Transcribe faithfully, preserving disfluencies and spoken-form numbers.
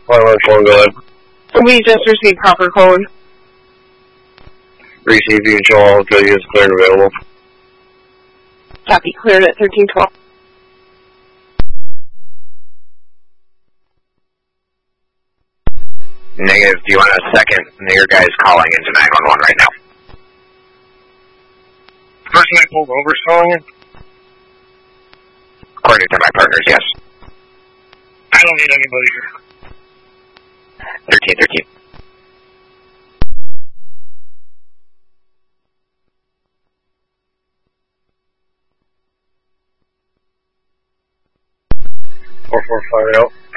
one one four, go ahead. We just received proper code. Receive mutual, all good, is clear and available. Copy, cleared at thirteen twelve. Negative, do you want a second? Your guy's calling into nine one one right now. The person I pulled over is calling in? According to my partners, yes. I don't need anybody here. thirteen thirteen. four four five out.